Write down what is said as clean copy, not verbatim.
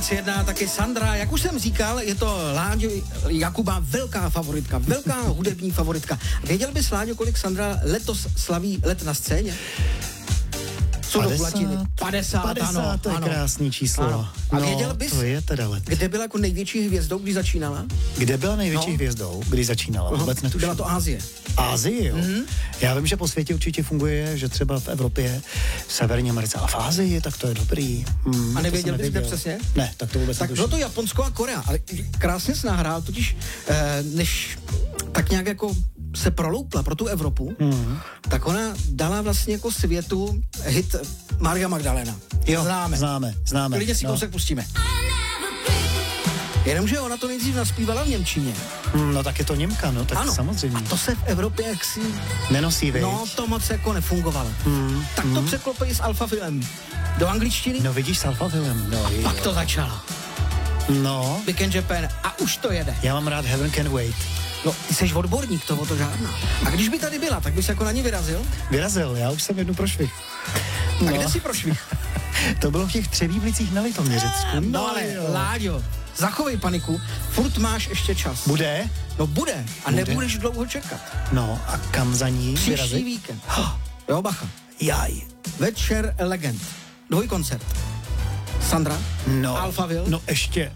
Jedná taky Sandra, jak už jsem říkal, je to Láďo Jakuba velká favoritka, velká hudební favoritka. Věděl bys, Láďo, kolik Sandra letos slaví let na scéně? Co 50, ano, to je krásný číslo. Ano. A věděl bys, to je teda let. Kde byla jako největší hvězdou, když začínala? Kde byla největší hvězdou, když začínala? Vůbec netuším. Byla to Asie. Asie, jo? Já vím, že po světě určitě funguje, že třeba v Evropě, v Severní Americe a v Ázii, tak to je dobrý. A nevěděl bys, kde přesně? Ne, tak to vůbec tak netuším. bylo to Japonsko a Korea, ale krásně jsi nahrál, totiž než tak nějak jako se proloupla pro tu Evropu, tak ona dala vlastně jako světu hit Maria Magdalena. Jo, známe. Klidně si kousek pustíme. Jenomže ona to nejdřív naspívala v němčině. No tak je to Němka, no tak ano. samozřejmě. A to se v Evropě jaksi nenosí, veď. No to moc jako nefungovalo. Tak to překlopili s Alphavillem do angličtiny. No vidíš, s Alphavillem. No, a pak to začalo. No. Big in Japan a už to jede. Já mám rád Heaven Can Wait. No, ty seš odborník, to o to žádná. A když by tady byla, tak bys jako na ní vyrazil? Vyrazil, já už jsem jednu prošvih. A kde jsi prošvih? To bylo v těch Třebíčích na Litoměřicku. No ale, Láďo, zachovej paniku, furt máš ještě čas. Bude? No bude. A nebudeš dlouho čekat. No a kam za ní příští vyrazit? víkend. Jo, bacha. Jaj. Večer legend. Dvojkoncert. Sandra? No. Alphaville? No ještě